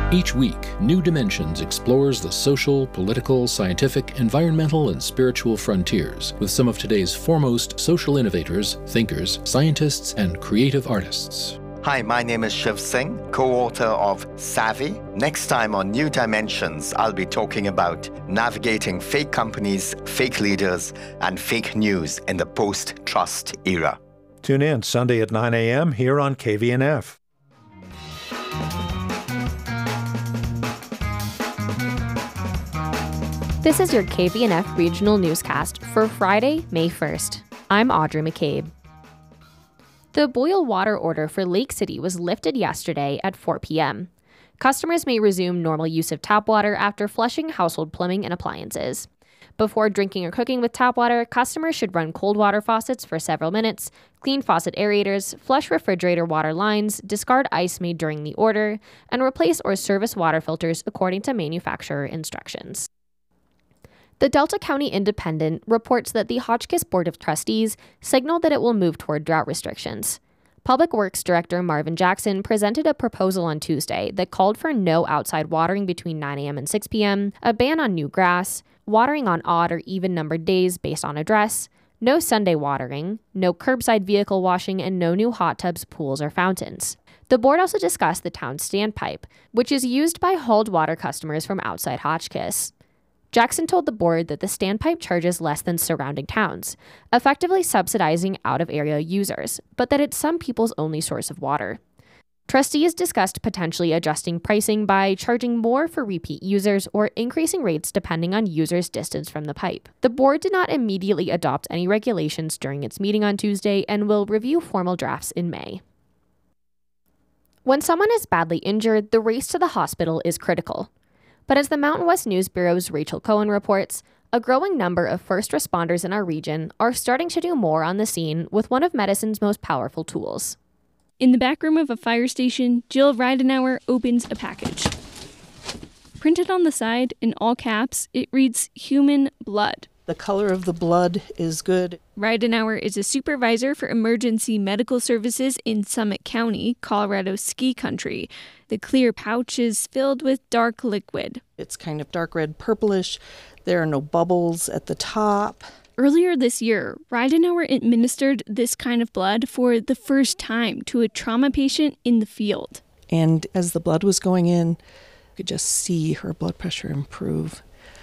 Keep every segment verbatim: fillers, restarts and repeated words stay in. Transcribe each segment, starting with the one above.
Each week, New Dimensions explores the social, political, scientific, environmental, and spiritual frontiers with some of today's foremost social innovators, thinkers, scientists, and creative artists. Hi, my name is Shiv Singh, co-author of Savvy. Next time on New Dimensions, I'll be talking about navigating fake companies, fake leaders, and fake news in the post-trust era. Tune in Sunday at nine a.m. here on K V N F. This is your K V N F Regional Newscast for Friday, May first. I'm Audrey McCabe. The boil water order for Lake City was lifted yesterday at four p.m. Customers may resume normal use of tap water after flushing household plumbing and appliances. Before drinking or cooking with tap water, customers should run cold water faucets for several minutes, clean faucet aerators, flush refrigerator water lines, discard ice made during the order, and replace or service water filters according to manufacturer instructions. The Delta County Independent reports that the Hotchkiss Board of Trustees signaled that it will move toward drought restrictions. Public Works Director Marvin Jackson presented a proposal on Tuesday that called for no outside watering between nine a.m. and six p.m., a ban on new grass, watering on odd or even-numbered days based on address, no Sunday watering, no curbside vehicle washing, and no new hot tubs, pools, or fountains. The board also discussed the town's standpipe, which is used by hauled water customers from outside Hotchkiss. Jackson told the board that the standpipe charges less than surrounding towns, effectively subsidizing out-of-area users, but that it's some people's only source of water. Trustees discussed potentially adjusting pricing by charging more for repeat users or increasing rates depending on users' distance from the pipe. The board did not immediately adopt any regulations during its meeting on Tuesday and will review formal drafts in May. When someone is badly injured, the race to the hospital is critical. But as the Mountain West News Bureau's Rachel Cohen reports, a growing number of first responders in our region are starting to do more on the scene with one of medicine's most powerful tools. In the back room of a fire station, Jill Ridenauer opens a package. Printed on the side, in all caps, it reads human blood. The color of the blood is good. Ridenauer is a supervisor for emergency medical services in Summit County, Colorado's ski country. The clear pouch is filled with dark liquid. It's kind of dark red purplish. There are no bubbles at the top. Earlier this year, Ridenauer administered this kind of blood for the first time to a trauma patient in the field. And as the blood was going in, you could just see her blood pressure improve.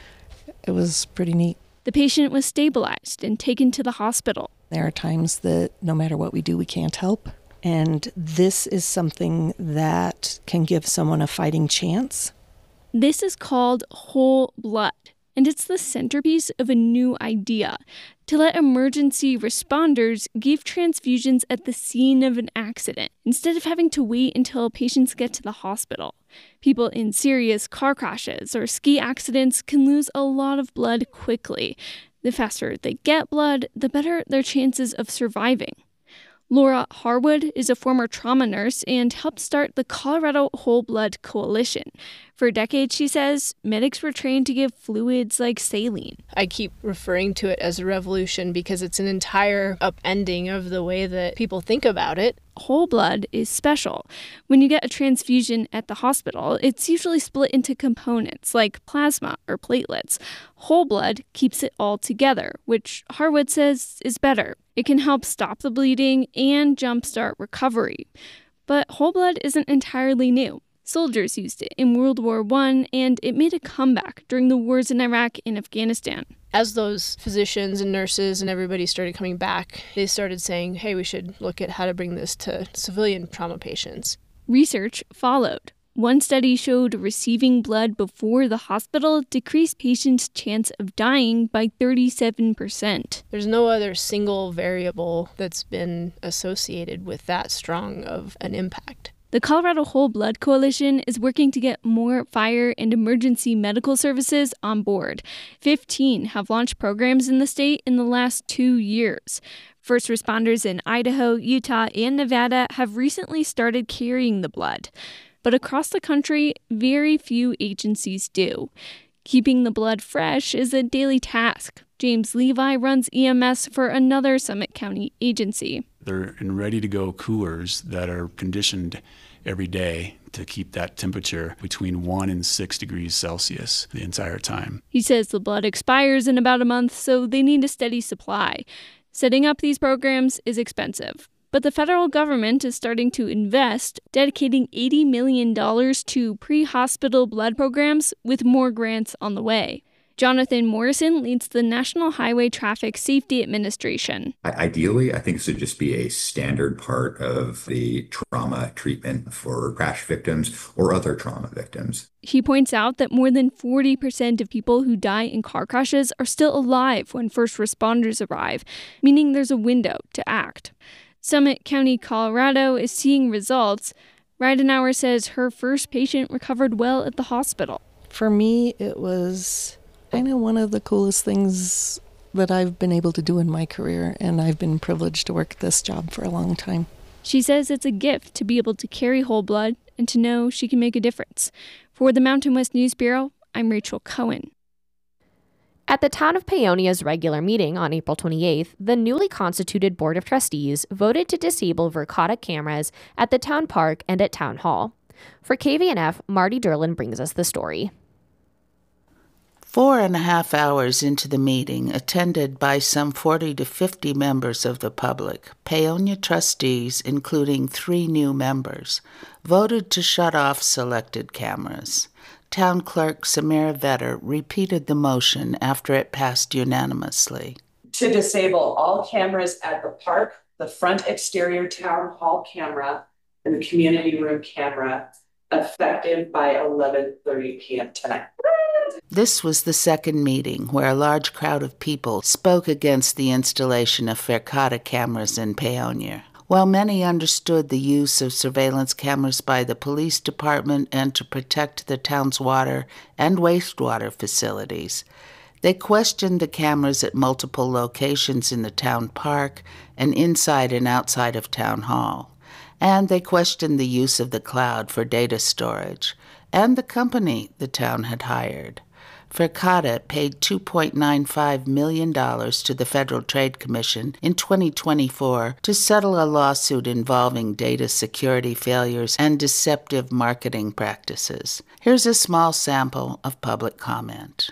It was pretty neat. The patient was stabilized and taken to the hospital. There are times that no matter what we do, we can't help. And this is something that can give someone a fighting chance. This is called whole blood, and it's the centerpiece of a new idea to let emergency responders give transfusions at the scene of an accident instead of having to wait until patients get to the hospital. People in serious car crashes or ski accidents can lose a lot of blood quickly. The faster they get blood, the better their chances of surviving. Laura Harwood is a former trauma nurse and helped start the Colorado Whole Blood Coalition. For decades, she says, medics were trained to give fluids like saline. I keep referring to it as a revolution because it's an entire upending of the way that people think about it. Whole blood is special. When you get a transfusion at the hospital, it's usually split into components like plasma or platelets. Whole blood keeps it all together, which Harwood says is better. It can help stop the bleeding and jumpstart recovery. But whole blood isn't entirely new. Soldiers used it in World War One, and it made a comeback during the wars in Iraq and Afghanistan. As those physicians and nurses and everybody started coming back, they started saying, hey, we should look at how to bring this to civilian trauma patients. Research followed. One study showed receiving blood before the hospital decreased patients' chance of dying by thirty-seven percent. There's no other single variable that's been associated with that strong of an impact. The Colorado Whole Blood Coalition is working to get more fire and emergency medical services on board. fifteen have launched programs in the state in the last two years. First responders in Idaho, Utah, and Nevada have recently started carrying the blood. But across the country, very few agencies do. Keeping the blood fresh is a daily task. James Levi runs E M S for another Summit County agency. They're in ready-to-go coolers that are conditioned every day to keep that temperature between one and six degrees Celsius the entire time. He says the blood expires in about a month, so they need a steady supply. Setting up these programs is expensive. But the federal government is starting to invest, dedicating eighty million dollars to pre-hospital blood programs with more grants on the way. Jonathan Morrison leads the National Highway Traffic Safety Administration. Ideally, I think this would just be a standard part of the trauma treatment for crash victims or other trauma victims. He points out that more than forty percent of people who die in car crashes are still alive when first responders arrive, meaning there's a window to act. Summit County, Colorado is seeing results. Ridenauer says her first patient recovered well at the hospital. For me, it was kind of one of the coolest things that I've been able to do in my career, and I've been privileged to work this job for a long time. She says it's a gift to be able to carry whole blood and to know she can make a difference. For the Mountain West News Bureau, I'm Rachel Cohen. At the Town of Paonia's regular meeting on April twenty-eighth, the newly constituted Board of Trustees voted to disable Verkada cameras at the town park and at Town Hall. For K V N F, Marty Derlin brings us the story. Four and a half hours into the meeting, attended by some forty to fifty members of the public, Paonia trustees, including three new members, voted to shut off selected cameras. Town Clerk Samira Vetter repeated the motion after it passed unanimously. To disable all cameras at the park, the front exterior town hall camera, and the community room camera, effective by eleven thirty p.m. tonight. This was the second meeting where a large crowd of people spoke against the installation of Verkada cameras in Paonia. While many understood the use of surveillance cameras by the police department and to protect the town's water and wastewater facilities, they questioned the cameras at multiple locations in the town park and inside and outside of Town Hall. And they questioned the use of the cloud for data storage and the company the town had hired. Verkada paid two point nine five million dollars to the Federal Trade Commission in twenty twenty-four to settle a lawsuit involving data security failures and deceptive marketing practices. Here's a small sample of public comment.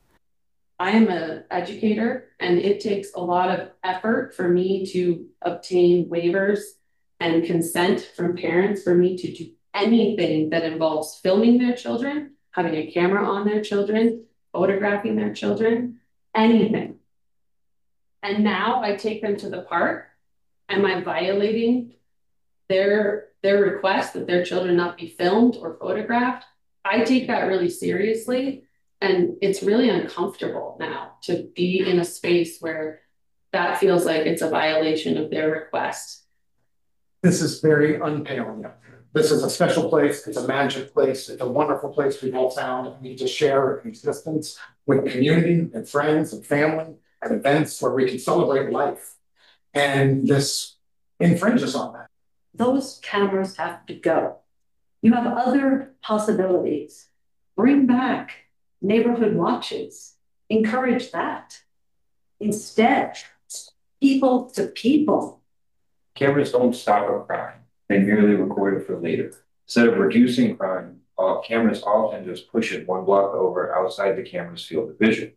I am an educator, and it takes a lot of effort for me to obtain waivers and consent from parents for me to do anything that involves filming their children, having a camera on their children, photographing their children, anything. And now I take them to the park. Am I violating their, their request that their children not be filmed or photographed? I take that really seriously, and it's really uncomfortable now to be in a space where that feels like it's a violation of their request. This is very un-Paonia. This is a special place. It's a magic place. It's a wonderful place we've all found. We need to share an existence with community and friends and family and events where we can celebrate life. And this infringes on that. Those cameras have to go. You have other possibilities. Bring back neighborhood watches. Encourage that. Instead, people to people. Cameras don't stop a crime. They merely record it for later. Instead of reducing crime, uh, cameras often just push it one block over outside the camera's field of vision.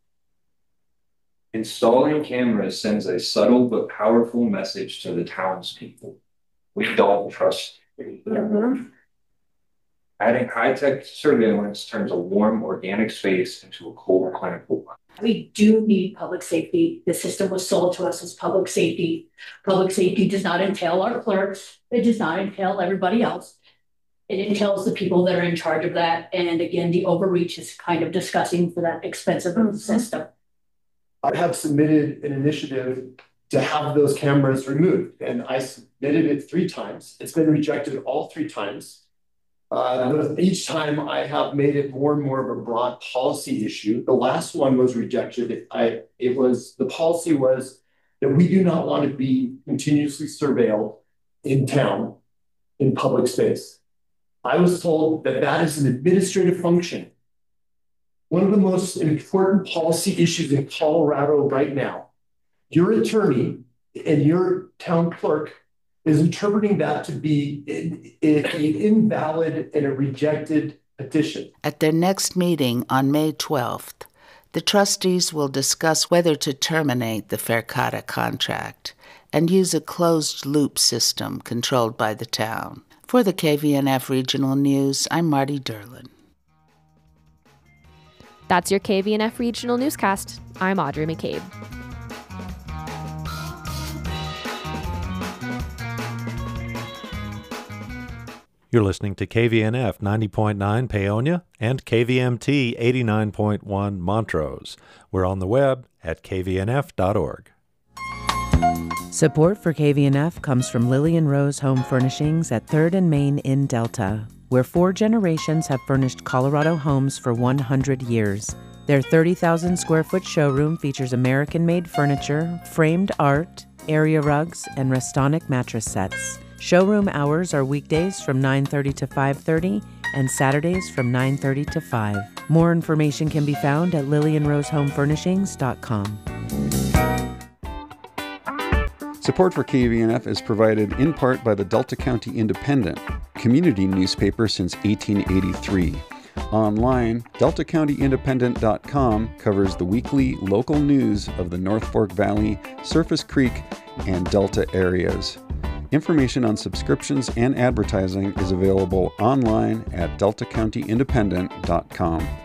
Installing cameras sends a subtle but powerful message to the townspeople. We don't trust you. Mm-hmm. Adding high-tech surveillance turns a warm, organic space into a cold, clinical one. We do need public safety. The system was sold to us as public safety. Public safety does not entail our clerks. It does not entail everybody else. It entails the people that are in charge of that. And again, the overreach is kind of disgusting for that expensive mm-hmm. system. I have submitted an initiative to have those cameras removed, and I submitted it three times. It's been rejected all three times. Uh, each time I have made it more and more of a broad policy issue. The last one was rejected. I, it was, the policy was that we do not want to be continuously surveilled in town, in public space. I was told that that is an administrative function. One of the most important policy issues in Colorado right now, your attorney and your town clerk is interpreting that to be an invalid and a rejected petition. At their next meeting on May twelfth, the trustees will discuss whether to terminate the Fercata contract and use a closed-loop system controlled by the town. For the K V N F Regional News, I'm Marty Derlin. That's your K V N F Regional Newscast. I'm Audrey McCabe. You're listening to K V N F ninety point nine Paonia and K V M T eighty-nine point one Montrose. We're on the web at k v n f dot org. Support for K V N F comes from Lillian Rose Home Furnishings at third and Main in Delta, where four generations have furnished Colorado homes for one hundred years. Their thirty thousand square foot showroom features American-made furniture, framed art, area rugs, and Restonic mattress sets. Showroom hours are weekdays from nine thirty to five thirty and Saturdays from nine thirty to five. More information can be found at lillian rose home furnishings dot com. Support for K V N F is provided in part by the Delta County Independent, community newspaper since eighteen eighty-three. Online, delta county independent dot com covers the weekly local news of the North Fork Valley, Surface Creek, and Delta areas. Information on subscriptions and advertising is available online at delta county independent dot com.